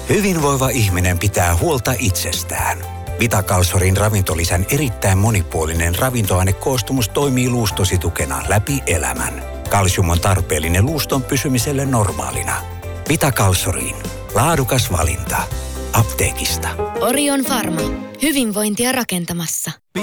Hyvinvoiva ihminen pitää huolta itsestään. Vitakalsorin ravintolisän erittäin monipuolinen ravintoainekoostumus toimii luustosi tukena läpi elämän. Kalsium on tarpeellinen luuston pysymiselle normaalina. Vitakalsoriin. Laadukas valinta. Apteekista. Orion Pharma. Hyvinvointia rakentamassa.